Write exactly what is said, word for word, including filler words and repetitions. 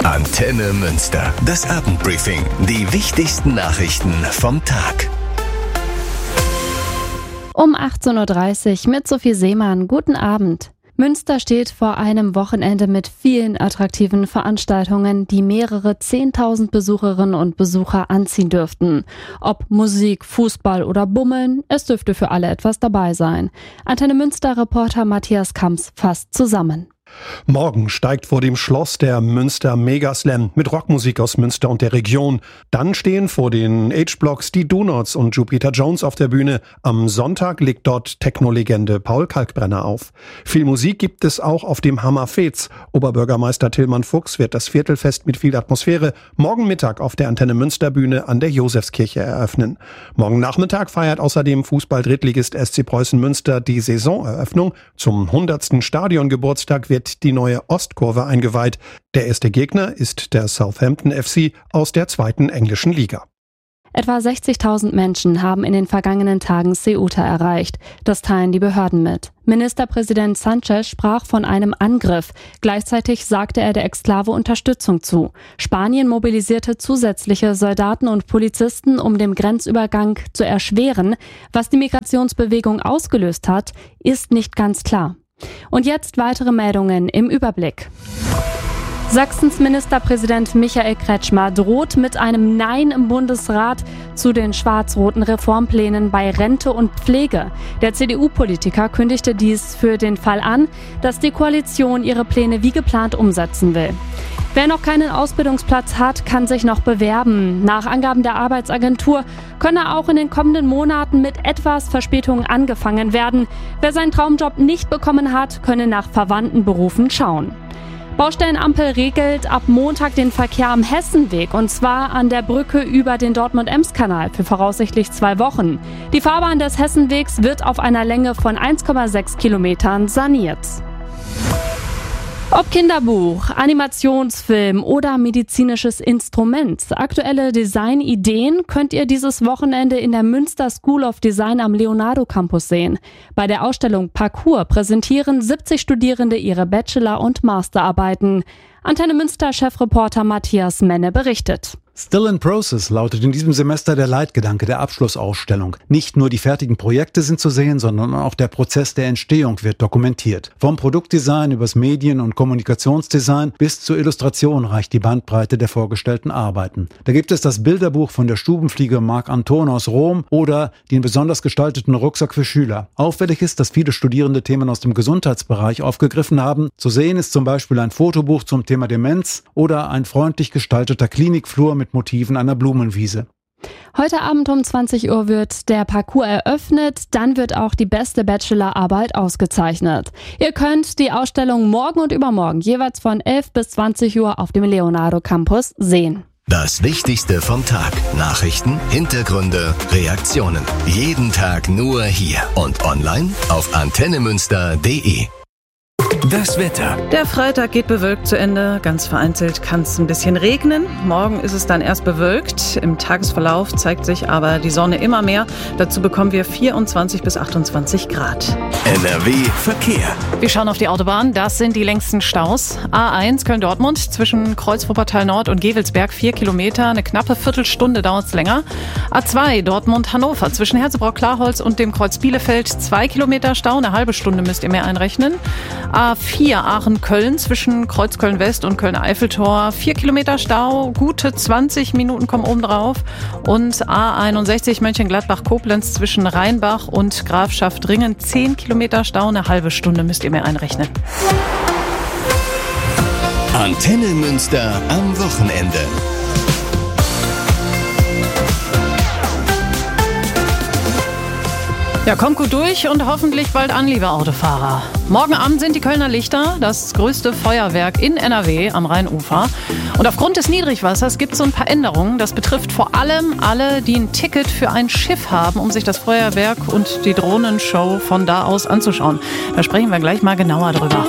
Antenne Münster. Das Abendbriefing. Die wichtigsten Nachrichten vom Tag. Um achtzehn Uhr dreißig mit Sophie Seemann. Guten Abend. Münster steht vor einem Wochenende mit vielen attraktiven Veranstaltungen, die mehrere zehntausend Besucherinnen und Besucher anziehen dürften. Ob Musik, Fußball oder Bummeln, es dürfte für alle etwas dabei sein. Antenne Münster-Reporter Matthias Kamps fasst zusammen. Morgen steigt vor dem Schloss der Münster Megaslam mit Rockmusik aus Münster und der Region. Dann stehen vor den H-Blocks die Donuts und Jupiter Jones auf der Bühne. Am Sonntag legt dort Techno-Legende Paul Kalkbrenner auf. Viel Musik gibt es auch auf dem Hammer Fez. Oberbürgermeister Tillmann Fuchs wird das Viertelfest mit viel Atmosphäre morgen Mittag auf der Antenne Münster Bühne an der Josefskirche eröffnen. Morgen Nachmittag feiert außerdem Fußball-Drittligist S C Preußen Münster die Saisoneröffnung. Zum hundertsten Stadiongeburtstag wird die neue Ostkurve eingeweiht. Der erste Gegner ist der Southampton F C aus der zweiten englischen Liga. Etwa sechzigtausend Menschen haben in den vergangenen Tagen Ceuta erreicht. Das teilen die Behörden mit. Ministerpräsident Sanchez sprach von einem Angriff. Gleichzeitig sagte er der Exklave Unterstützung zu. Spanien mobilisierte zusätzliche Soldaten und Polizisten, um den Grenzübergang zu erschweren. Was die Migrationsbewegung ausgelöst hat, ist nicht ganz klar. Und jetzt weitere Meldungen im Überblick. Sachsens Ministerpräsident Michael Kretschmer droht mit einem Nein im Bundesrat zu den schwarz-roten Reformplänen bei Rente und Pflege. Der C D U-Politiker kündigte dies für den Fall an, dass die Koalition ihre Pläne wie geplant umsetzen will. Wer noch keinen Ausbildungsplatz hat, kann sich noch bewerben. Nach Angaben der Arbeitsagentur könne auch in den kommenden Monaten mit etwas Verspätung angefangen werden. Wer seinen Traumjob nicht bekommen hat, könne nach verwandten Berufen schauen. Baustellenampel regelt ab Montag den Verkehr am Hessenweg, und zwar an der Brücke über den Dortmund-Ems-Kanal für voraussichtlich zwei Wochen. Die Fahrbahn des Hessenwegs wird auf einer Länge von eins Komma sechs Kilometern saniert. Ob Kinderbuch, Animationsfilm oder medizinisches Instrument, aktuelle Designideen könnt ihr dieses Wochenende in der Münster School of Design am Leonardo Campus sehen. Bei der Ausstellung Parcours präsentieren siebzig Studierende ihre Bachelor- und Masterarbeiten. Antenne Münster-Chefreporter Matthias Menne berichtet. Still in Process lautet in diesem Semester der Leitgedanke der Abschlussausstellung. Nicht nur die fertigen Projekte sind zu sehen, sondern auch der Prozess der Entstehung wird dokumentiert. Vom Produktdesign übers Medien- und Kommunikationsdesign bis zur Illustration reicht die Bandbreite der vorgestellten Arbeiten. Da gibt es das Bilderbuch von der Stubenfliege Marc Anton aus Rom oder den besonders gestalteten Rucksack für Schüler. Auffällig ist, dass viele Studierende Themen aus dem Gesundheitsbereich aufgegriffen haben. Zu sehen ist zum Beispiel ein Fotobuch zum Thema Demenz oder ein freundlich gestalteter Klinikflur mit Motiven einer Blumenwiese. Heute Abend um zwanzig Uhr wird der Parcours eröffnet, dann wird auch die beste Bachelorarbeit ausgezeichnet. Ihr könnt die Ausstellung morgen und übermorgen jeweils von elf bis zwanzig Uhr auf dem Leonardo Campus sehen. Das Wichtigste vom Tag. Nachrichten, Hintergründe, Reaktionen. Jeden Tag nur hier und online auf antenne münster punkt de. Das Wetter. Der Freitag geht bewölkt zu Ende. Ganz vereinzelt kann es ein bisschen regnen. Morgen ist es dann erst bewölkt. Im Tagesverlauf zeigt sich aber die Sonne immer mehr. Dazu bekommen wir vierundzwanzig bis achtundzwanzig Grad. N R W Verkehr. Wir schauen auf die Autobahn. Das sind die längsten Staus. A eins Köln-Dortmund zwischen Kreuz-Wuppertal Nord und Gevelsberg vier Kilometer. Eine knappe Viertelstunde dauert es länger. A zwei Dortmund-Hannover zwischen Herzebrock-Klarholz und dem Kreuz Bielefeld zwei Kilometer Stau. Eine halbe Stunde müsst ihr mehr einrechnen. A vier Aachen-Köln zwischen Kreuz Köln-West und Köln-Eiffeltor. vier Kilometer Stau, gute zwanzig Minuten kommen oben drauf. Und A einundsechzig Mönchengladbach-Koblenz zwischen Rheinbach und Grafschaft-Ringen. zehn Kilometer Stau, eine halbe Stunde müsst ihr mehr einrechnen. Antenne Münster am Wochenende. Ja, kommt gut durch und hoffentlich bald an, liebe Autofahrer. Morgen Abend sind die Kölner Lichter, das größte Feuerwerk in N R W am Rheinufer. Und aufgrund des Niedrigwassers gibt es so ein paar Änderungen. Das betrifft vor allem alle, die ein Ticket für ein Schiff haben, um sich das Feuerwerk und die Drohnenshow von da aus anzuschauen. Da sprechen wir gleich mal genauer drüber.